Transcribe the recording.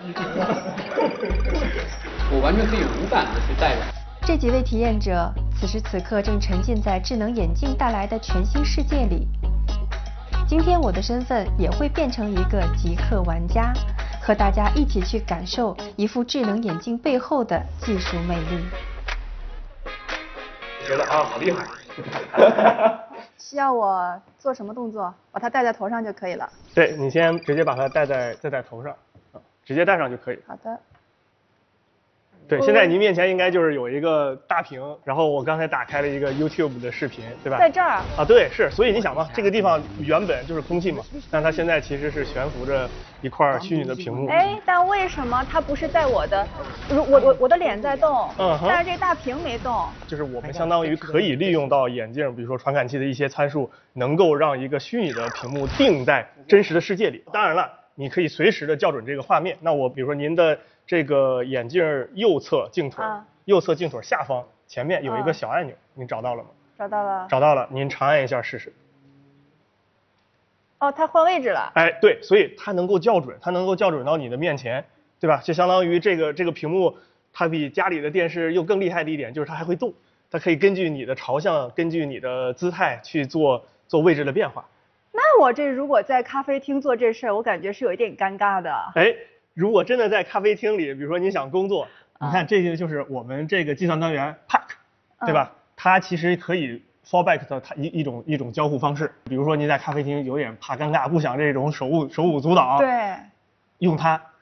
我完全可以无感的去戴上。 这几位体验者此时此刻正沉浸在智能眼镜带来的全新世界里。今天我的身份也会变成一个极客玩家，和大家一起去感受一副智能眼镜背后的技术魅力。 觉得啊，好厉害！ 需要我做什么动作？把它戴在头上就可以了。 对，你先直接把它戴在头上，直接戴上就可以。 好的。 对，现在您面前应该就是有一个大屏，然后我刚才打开了一个 YouTube 的视频，对吧？ 在这儿啊，对，是，所以你想嘛，这个地方原本就是空气嘛，但它现在其实是悬浮着一块虚拟的屏幕。 哎，但为什么它不是在我的，我的脸在动，但是这大屏没动？ 就是我们相当于可以利用到眼镜，比如说传感器的一些参数，能够让一个虚拟的屏幕定在真实的世界里。当然了，你可以随时的校准这个画面。那我比如说您的这个眼镜右侧镜腿，右侧镜腿下方前面有一个小按钮，您找到了吗？ 找到了。 找到了，您长按一下试试。 哦，它换位置了。 哎，对，所以它能够校准，它能够校准到你的面前，对吧？就相当于这个屏幕，它比家里的电视又更厉害的一点就是它还会动，它可以根据你的朝向，根据你的姿态去做位置的变化。 那我这如果在咖啡厅做这事儿，我感觉是有一点尴尬的。 哎，如果真的在咖啡厅里，比如说你想工作，你看这个就是我们这个计算单元 Pack， 对吧？它其实可以 fallback 的一种交互方式。比如说你在咖啡厅有点怕尴尬，不想这种手舞足蹈， 对， 用它